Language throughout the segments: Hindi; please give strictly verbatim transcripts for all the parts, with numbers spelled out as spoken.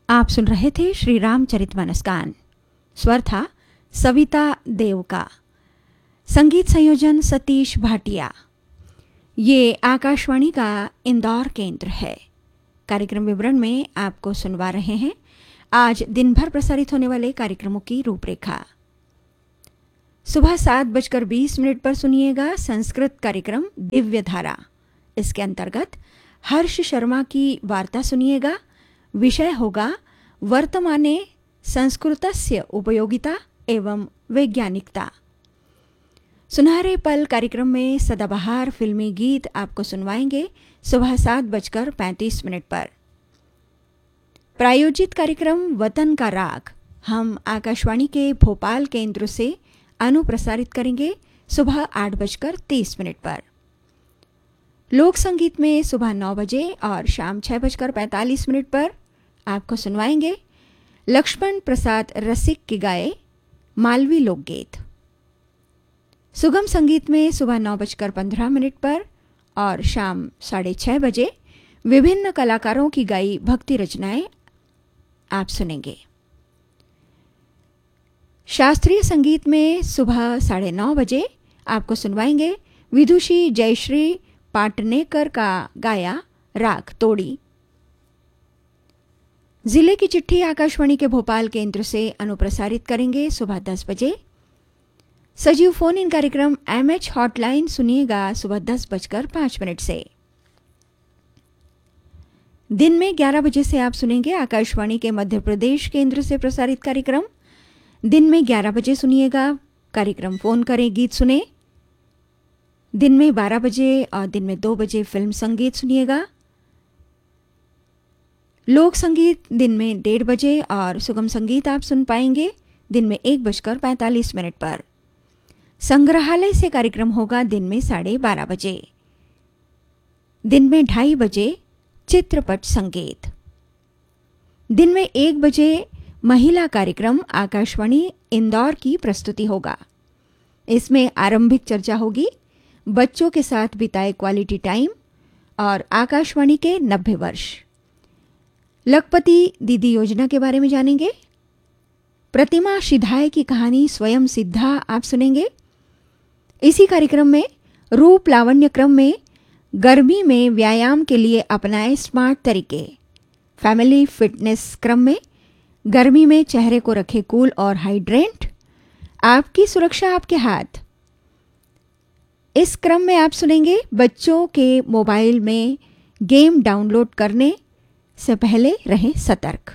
आप सुन रहे थे श्री रामचरितमानस गान। स्वर था सविता देव का, संगीत संयोजन सतीश भाटिया। ये आकाशवाणी का इंदौर केंद्र है। कार्यक्रम विवरण में आपको सुनवा रहे हैं आज दिन भर प्रसारित होने वाले कार्यक्रमों की रूपरेखा। सुबह सात बजकर बीस मिनट पर सुनिएगा संस्कृत कार्यक्रम दिव्य धारा। इसके अंतर्गत हर्ष शर्मा की वार्ता सुनिएगा। विषय होगा वर्तमाने संस्कृतस्य उपयोगिता एवं वैज्ञानिकता। सुनहरे पल कार्यक्रम में सदाबहार फिल्मी गीत आपको सुनवाएंगे सुबह सात बजकर पैंतीस मिनट पर। प्रायोजित कार्यक्रम वतन का राग हम आकाशवाणी के भोपाल केंद्र से अनुप्रसारित करेंगे सुबह आठ बजकर तीस मिनट पर। लोक संगीत में सुबह नौ बजे और शाम छह बजकर पैंतालीस मिनट पर आपको सुनवाएंगे लक्ष्मण प्रसाद रसिक की गाए मालवी लोकगीत। सुगम संगीत में सुबह नौ बजकर पंद्रह मिनट पर और शाम साढ़े छः बजे विभिन्न कलाकारों की गाई भक्ति रचनाएं आप सुनेंगे। शास्त्रीय संगीत में सुबह साढ़े नौ बजे आपको सुनवाएंगे विदुषी जयश्री पाटनेकर का गाया राग तोड़ी। जिले की चिट्ठी आकाशवाणी के भोपाल केंद्र से अनुप्रसारित करेंगे सुबह दस बजे। सजीव फोन इन कार्यक्रम एमएच हॉटलाइन सुनिएगा सुबह दस बजकर पाँच मिनट से। दिन में ग्यारह बजे से आप सुनेंगे आकाशवाणी के मध्य प्रदेश केंद्र से प्रसारित कार्यक्रम। दिन में ग्यारह बजे सुनिएगा कार्यक्रम फोन करें गीत सुने। दिन में बारह बजे और दिन में दो बजे फिल्म संगीत सुनिएगा। लोक संगीत दिन में डेढ़ बजे और सुगम संगीत आप सुन पाएंगे दिन में एक बजकर पैंतालीस मिनट पर। संग्रहालय से कार्यक्रम होगा दिन में साढ़े बारह बजे। दिन में ढाई बजे चित्रपट संगीत। दिन में एक बजे महिला कार्यक्रम आकाशवाणी इंदौर की प्रस्तुति होगा। इसमें आरंभिक चर्चा होगी बच्चों के साथ बिताए क्वालिटी टाइम और आकाशवाणी के नब्बे वर्ष। लखपति दीदी योजना के बारे में जानेंगे। प्रतिमा शिधाय की कहानी स्वयं सिद्धा आप सुनेंगे। इसी कार्यक्रम में रूप लावण्य क्रम में गर्मी में व्यायाम के लिए अपनाए स्मार्ट तरीके। फैमिली फिटनेस क्रम में गर्मी में चेहरे को रखे कूल और हाइड्रेंट। आपकी सुरक्षा आपके हाथ। इस क्रम में आप सुनेंगे बच्चों के मोबाइल में गेम डाउनलोड करने से पहले रहें सतर्क।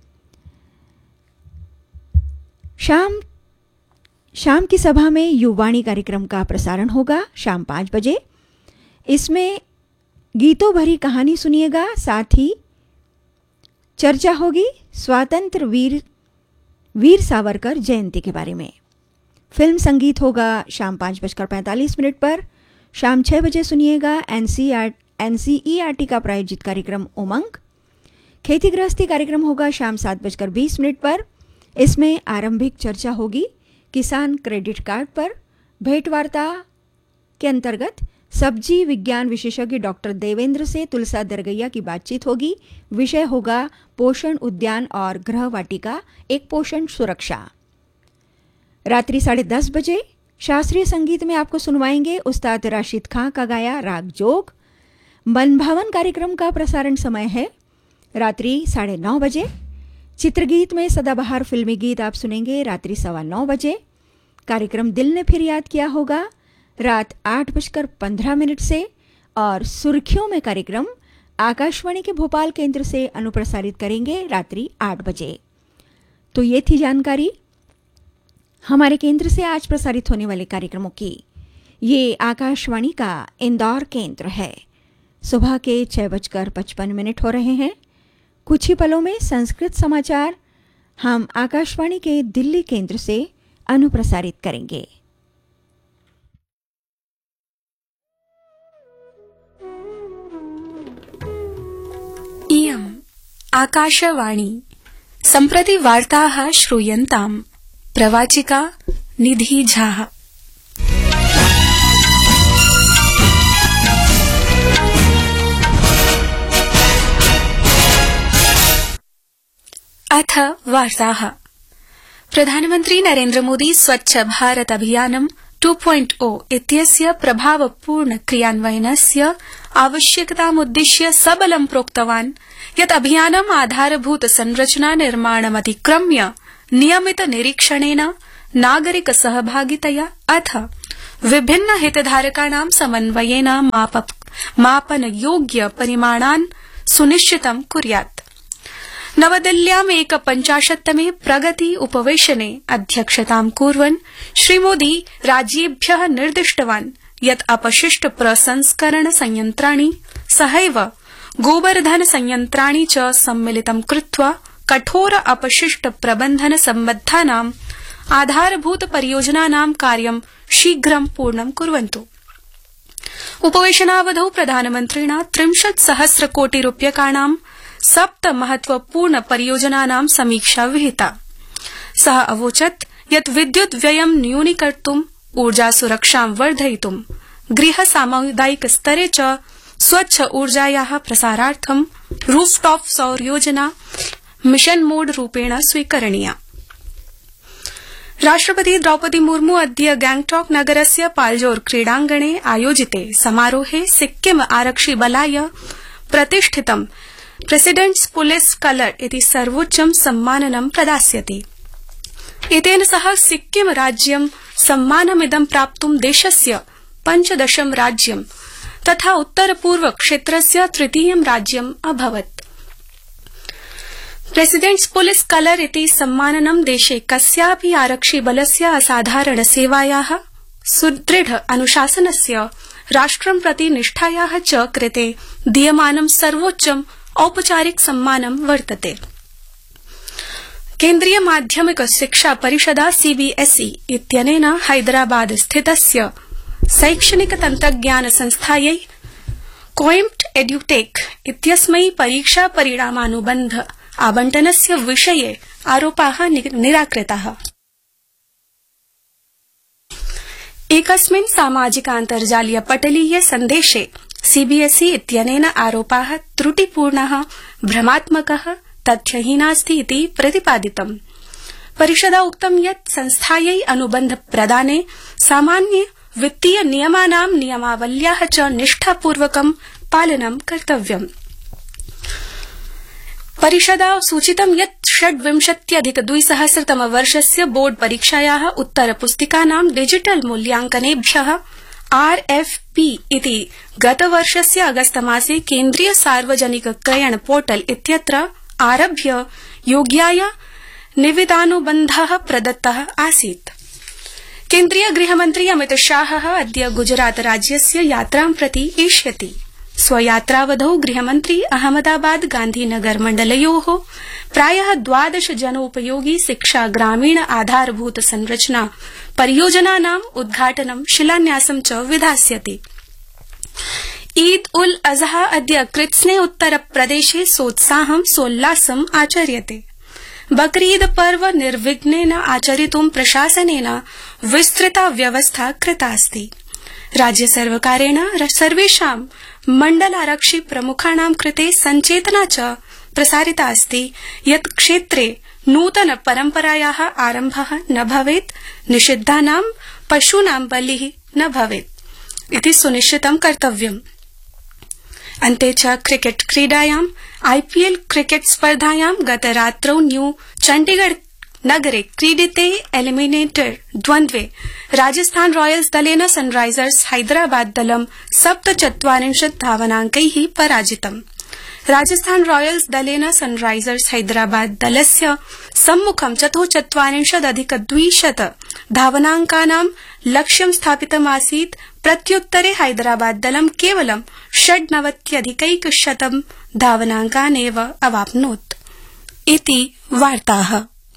शाम शाम की सभा में युवाणी कार्यक्रम का प्रसारण होगा शाम पाँच बजे। इसमें गीतों भरी कहानी सुनिएगा। साथ ही चर्चा होगी स्वातंत्र वीर वीर सावरकर जयंती के बारे में। फिल्म संगीत होगा शाम पाँच बजकर पैंतालीस मिनट पर। शाम छः बजे सुनिएगा एनसीआर एनसीईआरटी का प्रायोजित कार्यक्रम उमंग। खेती गृहस्थी कार्यक्रम होगा शाम सात बजकर बीस मिनट पर। इसमें आरंभिक चर्चा होगी किसान क्रेडिट कार्ड पर। भेंट वार्ता के अंतर्गत सब्जी विज्ञान विशेषज्ञ डॉक्टर देवेंद्र से तुलसा दरगैया की बातचीत होगी। विषय होगा पोषण उद्यान और गृह वाटिका एक पोषण सुरक्षा। रात्रि साढ़े दस बजे शास्त्रीय संगीत में आपको सुनवाएंगे उस्ताद राशिद खां का गाया राग जोग। मन भवन कार्यक्रम का प्रसारण समय है रात्रि साढ़े नौ बजे। चित्रगीत में सदाबहार फिल्मी गीत आप सुनेंगे रात्रि सवा नौ बजे। कार्यक्रम दिल ने फिर याद किया होगा रात आठ बजकर पंद्रह मिनट से। और सुर्खियों में कार्यक्रम आकाशवाणी के भोपाल केंद्र से अनुप्रसारित करेंगे रात्रि आठ बजे। तो ये थी जानकारी हमारे केंद्र से आज प्रसारित होने वाले कार्यक्रमों की। ये आकाशवाणी का इंदौर केंद्र है। सुबह के छः बजकर पचपन मिनट हो रहे हैं। कुछ ही पलों में संस्कृत समाचार हम आकाशवाणी के दिल्ली केंद्र से अनुप्रसारित करेंगे। इयम् आकाशवाणी सम्प्रति वार्ताः श्रूयन्ताम्। प्रवाचिका निधि झा। अथ वार्ताः। प्रधानमन्त्री नरेन्द्र मोदी स्वच्छ भारत अभियानं टू पॉइंट ओ इत्यस्य प्रभावपूर्ण क्रियान्वयनस्य आवश्यकतामुद्दिश्य सबलं प्रोक्तवान् यत् अभियानम् आधारभूत संरचना निर्माणमतिक्रम्य नियमित निरीक्षणेन नागरिक सहभागितया अथ विभिन्न हितधारकाणां समन्वयेन मापनयोग्य परिमाणान् सुनिश्चितं कुर्यात्। नवदिल्ल्याम् एकपञ्चाशत्तमे प्रगति उपवेशने अध्यक्षतां कुर्वन् श्रीमोदी राज्येभ्यः निर्दिष्टवान् यत् अपशिष्ट प्रसंस्करण संयन्त्राणि सहैव गोबर्धन संयन्त्राणि च सम्मिलितं कृत्वा कठोर अपशिष्ट प्रबन्धन सम्बद्धानाम् आधारभूत परियोजनानां कार्यं शीघ्रं पूर्णं कुर्वन्तु। उपवेशनावधौ प्रधानमन्त्रिणा त्रिंशत् सहस्र कोटि रूप्यकाणां सप्त महत्वपूर्ण परियोजनानां समीक्षा विहिता। सः अवोचत् यत् विद्युत् व्ययं न्यूनीकर्तुम्, ऊर्जा सुरक्षां वर्धयितुं, गृह सामुदायिक स्तरे च स्वच्छ ऊर्जायाः प्रसारार्थं रूफटॉप सौर योजना मिशन मोड रूपेण स्वीकरणीया। राष्ट्रपति द्रौपदी मुर्मू अद्य गैंगटॉक नगरस्य पाल्जोर क्रीडांगणे आयोजिते समारोहे सिक्किम आरक्षि बलाय प्रतिष्ठितं प्रेसिडेंट्स पुलिस कलर इति सर्वोच्चं सम्माननं प्रदास्यति। एतेन सह सिक्किम राज्यं सम्मानमिदं प्राप्तुं देशस्य पञ्चदशं राज्यं तथा उत्तर पूर्व क्षेत्रस्य तृतीयं राज्यम् अभवत्। प्रेसिडेंट्स पुलिस कलर इति सम्माननं देशे कस्यापि आरक्षि बलस्य असाधारण सेवायाः, सुदृढ अनुशासनस्य, राष्ट्रं प्रति निष्ठायाः च कृते दीयमानं सर्वोच्चं औपचारिक सम्मानं वर्तते। केन्द्रीय माध्यमिक शिक्षा परिषदा सीबीएसई इत्यनेन हैदराबाद स्थितस्य शैक्षणिक तन्त्रज्ञान संस्थायै कोइम्प्ट एड्यूटेक इत्यस्मै परीक्षा परिणामानुबन्ध आवंटनस्य विषये आरोपाः निराकृताः। एकस्मिन् सामाजिकान्तर्जालीय पटलीय सन्देशे सीबीएसई इत्यनेन आरोपाः त्रुटिपूर्णः, भ्रमात्मकः, तथ्यहीनास्ति इति प्रतिपादितम्। परिषदा उक्तं यत् संस्थायै अनुबन्ध प्रदाने सामान्य वित्तीय नियमानां नियमावल्याः च निष्ठापूर्वकं पालनं कर्तव्यम्। परिषदा सूचितं यत् षड्विंशत्यधिक द्विसहस्रतम वर्षस्य बोर्ड परीक्षायाः उत्तरपुस्तिकानां डिजिटल मूल्यांकनेभ्यः आरएफपी इति गतवर्षस्य अगस्तमासे केन्द्रीय सार्वजनिक क्रयण पोर्टल इत्यत्र आरभ्य योग्याय निविदानुबन्धः प्रदत्तः आसीत्। केन्द्रीय गृहमन्त्री अमित शाहः अद्य गुजरात राज्यस्य यात्रां प्रति एष्यति। स्वयात्रावधौ गृहमन्त्री अहमदाबाद गांधीनगर मण्डलयोः प्रायः द्वादश जनोपयोगी शिक्षा ग्रामीण आधारभूत संरचना परियोजनानाम् उद्घाटनं शिलान्यासं च विधास्यति। ईद उल अजहा अद्य कृत्स्ने उत्तर प्रदेशे सोत्साहं सोल्लासम् आचर्यते। बकरीद पर्व निर्विघ्नेन आचरितुं प्रशासनेन विस्तृता व्यवस्था कृतास्ति। राज्य सर्वकारेण सर्वेषां मण्डलारक्षि प्रमुखाणां कृते सञ्चेतना च प्रसारिता अस्ति यत् क्षेत्रे नूतन परम्परायाः आरम्भः न भवेत्, निषिद्धानां पशूनां बलिः न भवेत् इति सुनिश्चितं कर्तव्यम्। अन्ते च क्रिकेट क्रीडायां आईपीएल क्रिकेट स्पर्धायां गतरात्रौ न्यू चण्डीगढ़ नगरे क्रीडिते एलिमिनेटर द्वन्द्वे राजस्थान रॉयल्स दलेन सनराइजर्स हैदराबाद दलं सप्तचत्वारिंशत् धावनाङ्कैः पराजितम्। राजस्थान रॉयल्स दलेन सनराइजर्स हैदराबाद दलस्य सम्मुखं चतुश्चत्वारिंशदधिक द्विशत धावनाङ्कानां लक्ष्यं स्थापितमासीत्। प्रत्युत्तरे हैदराबाद दलं केवलं षड्नवत्यधिकैकशतं धावनाङ्कान् एव अवाप्नोत्। इति वार्ताः।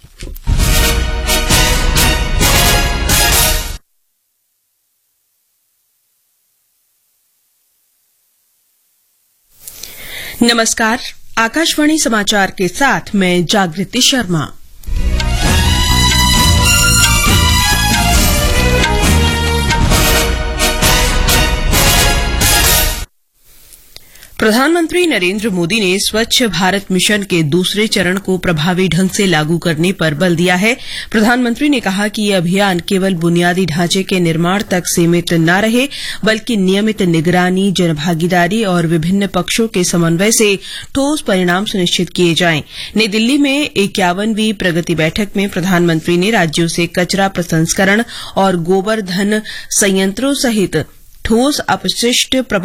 नमस्कार, आकाशवाणी समाचार के साथ मैं जागृति शर्मा। प्रधानमंत्री नरेंद्र मोदी ने स्वच्छ भारत मिशन के दूसरे चरण को प्रभावी ढंग से लागू करने पर बल दिया है। प्रधानमंत्री ने कहा कि यह अभियान केवल बुनियादी ढांचे के निर्माण तक सीमित न रहे, बल्कि नियमित निगरानी, जनभागीदारी और विभिन्न पक्षों के समन्वय से ठोस परिणाम सुनिश्चित किए जाएं। नई दिल्ली में इक्यावनवीं प्रगति बैठक में प्रधानमंत्री ने राज्यों से कचरा प्रसंस्करण और गोबर धन संयंत्रों सहित ठोस अपशिष्ट